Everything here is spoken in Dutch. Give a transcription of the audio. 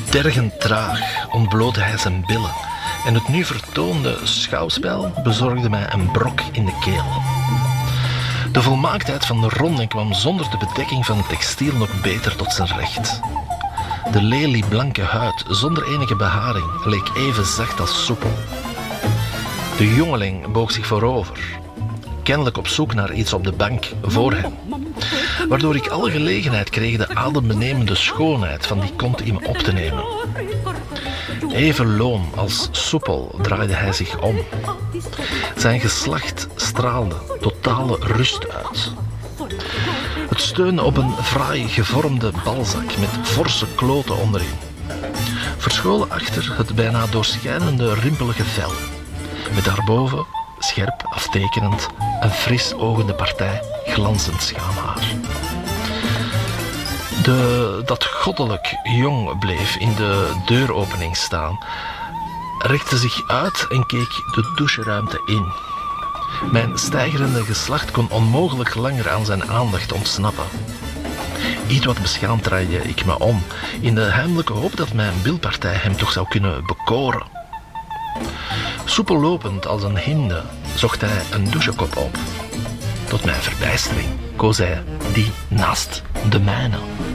Tergend traag ontblootte hij zijn billen en het nu vertoonde schouwspel bezorgde mij een brok in de keel. De volmaaktheid van de ronding kwam zonder de bedekking van het textiel nog beter tot zijn recht. De lelieblanke huid zonder enige beharing leek even zacht als soepel. De jongeling boog zich voorover, kennelijk op zoek naar iets op de bank voor hem, waardoor ik alle gelegenheid kreeg de adembenemende schoonheid van die kont in me op te nemen. Even loom als soepel draaide hij zich om. Zijn geslacht straalde totale rust uit. Het steunde op een fraai gevormde balzak met forse kloten onderin, verscholen achter het bijna doorschijnende rimpelige vel, met daarboven, scherp aftekenend, een fris ogende partij glanzend schaamhaar. Dat goddelijk jong bleef in de deuropening staan, rekte zich uit en keek de doucheruimte in. Mijn steigerende geslacht kon onmogelijk langer aan zijn aandacht ontsnappen. Iets wat beschaamd draaide ik me om, in de heimelijke hoop dat mijn bilpartij hem toch zou kunnen bekoren. Soepel lopend als een hinde zocht hij een douchekop op. Tot mijn verbijstering koos hij die naast de mijne.